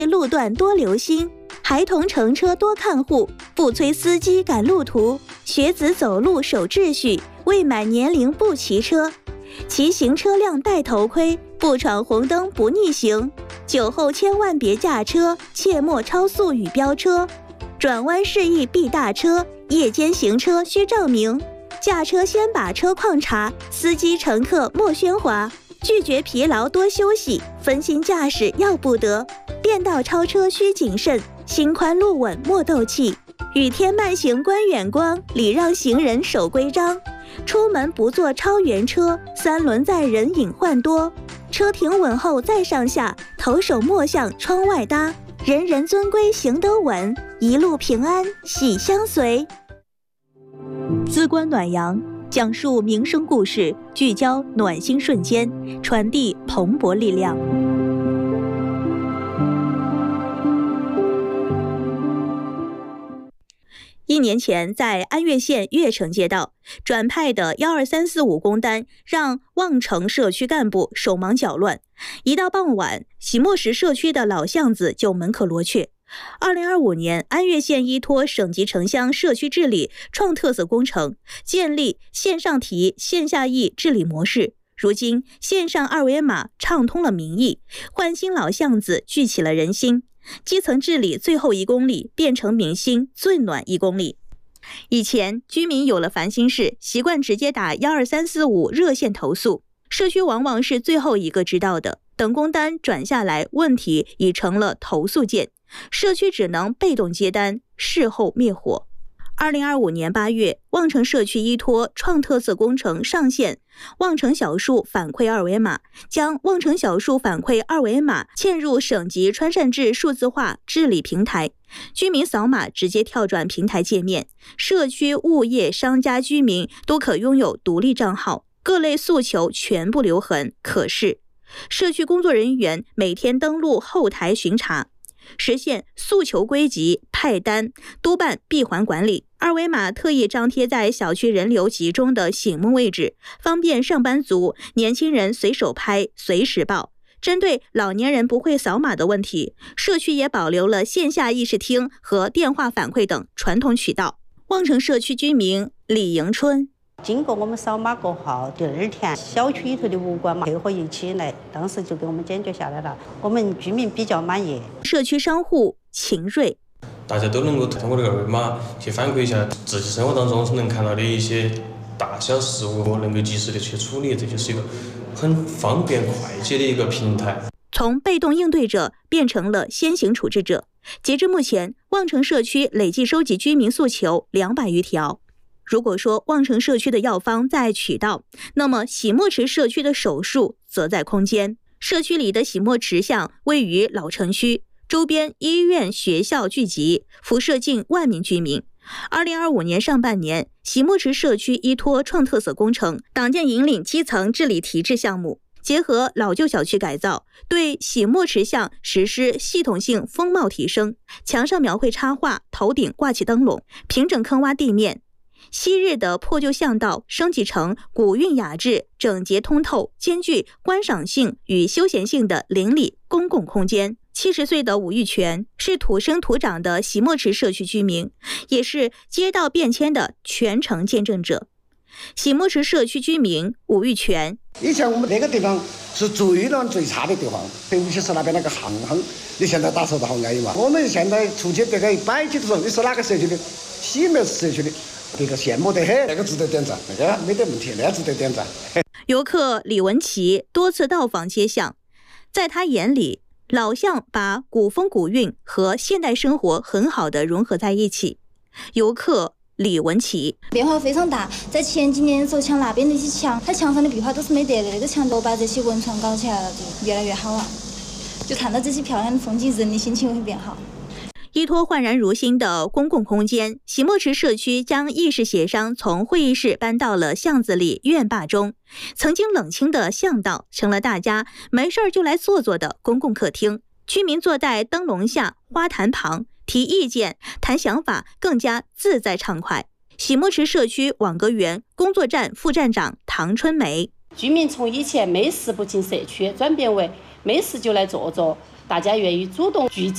路段多留心，孩童乘车多看护，不催司机赶路途，学子走路守秩序，未满年龄不骑车，骑行车辆戴头盔，不闯红灯不逆行，酒后千万别驾车，切莫超速与飙车，转弯示意避大车，夜间行车需照明，驾车先把车况查，司机乘客莫喧哗，拒绝疲劳多休息，分心驾驶要不得，变道超车需谨慎，心宽路稳莫斗气，雨天慢行观远光，礼让行人守规章，出门不坐超员车，三轮载人隐患多，车停稳后再上下，头手莫向窗外搭，人人遵规行得稳，一路平安喜相随。资观暖阳，讲述民生故事，聚焦暖心瞬间，传递蓬勃力量。1年前，在安岳县岳城街道转派的12345工单，让望城社区干部手忙脚乱。一到傍晚，喜墨石社区的老巷子就门可罗雀。2025年，安岳县依托省级城乡社区治理创特色工程，建立线上提、线下议治理模式。如今，线上二维码畅通了民意，焕新老巷子，聚起了人心。基层治理最后1公里变成民心最暖1公里。以前居民有了烦心事，习惯直接打12345热线投诉，社区往往是最后一个知道的。等工单转下来，问题已成了投诉键，社区只能被动接单，事后灭火。2025年8月，望城社区依托创特色工程上线望城小树反馈二维码，将望城小树反馈二维码嵌入省级川善治数字化治理平台，居民扫码直接跳转平台界面，社区物业商家居民都可拥有独立账号，各类诉求全部留痕可视。社区工作人员每天登录后台巡查，实现诉求归集、派单、督办闭环管理。二维码特意张贴在小区人流集中的醒目位置，方便上班族、年轻人随手拍、随时报。针对老年人不会扫码的问题，社区也保留了线下议事厅和电话反馈等传统渠道。望城社区居民李迎春， 经过我们扫码过后，第2天小区里头的物管配合一起来，当时就给我们解决下来了，我们居民比较满意。 社区商户秦瑞， 大家都能够通过这个二维码去反馈一下自己生活当中能看到的一些大小事务，能够及时的去处理，这就是一个很方便快捷的一个平台。 从被动应对者变成了先行处置者。截至目前，望城社区累计收集居民诉求200余条。如果说望城社区的药方在渠道，那么喜墨池社区的手术则在空间。社区里的喜墨池巷位于老城区，周边医院、学校聚集，辐射近1万名居民。2025年上半年，喜墨池社区依托创特色工程，党建引领基层治理提质项目，结合老旧小区改造，对喜墨池巷实施系统性风貌提升，墙上描绘插画，头顶挂起灯笼，平整坑洼地面。昔日的破旧巷道升级成古韵雅致、整洁通透、兼具观赏性与休闲性的邻里公共空间。70岁的武玉泉是土生土长的喜墨池社区居民，也是街道变迁的全程见证者。喜墨池社区居民武玉泉， 以前我们那个地方是最乱最差的地方，尤其是那边那个巷巷，你现在打扫得好安逸嘛。我们现在出去别个一摆起的时候，你说哪个社区的？喜墨社区的，别个羡慕得很，那个值得点赞，那个没得问题，那个值得点赞。 游客李文琪多次到访街巷，在他眼里，老巷把古风古韵和现代生活很好的融合在一起。游客李文琪变化非常大，在前几年的时候，像那边那些墙，它墙上的壁画都是没得的，那个墙都把这些文创搞起来了，就越来越好了。就看到这些漂亮的风景，人的心情会变好。 依托焕然如新的公共空间，喜墨池社区将议事协商从会议室搬到了巷子里院坝中。曾经冷清的巷道成了大家没事就来坐坐的公共客厅，居民坐在灯笼下、花坛旁提意见、谈想法，更加自在畅快。喜墨池社区网格员工作站副站长唐春梅， 居民从以前没事不进社区转变为没事就来坐坐，大家愿意主动聚集